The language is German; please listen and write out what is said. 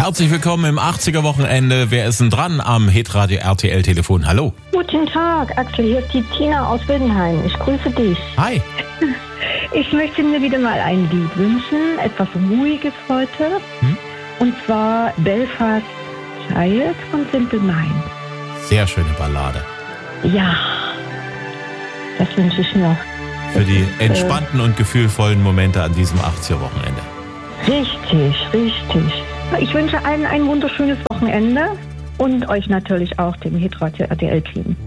Herzlich willkommen im 80er-Wochenende. Wer ist denn dran am Hitradio RTL-Telefon? Hallo. Guten Tag, Axel. Hier ist die Tina aus Wildenhain. Ich grüße dich. Hi. Ich möchte mir wieder mal ein Lied wünschen. Etwas Ruhiges heute. Und zwar Belfast Child von Simple Minds. Sehr schöne Ballade. Ja, das wünsche ich mir. Für die entspannten und gefühlvollen Momente an diesem 80er-Wochenende. Richtig. Ich wünsche allen ein wunderschönes Wochenende und euch natürlich auch, dem Hitradio RTL-Team.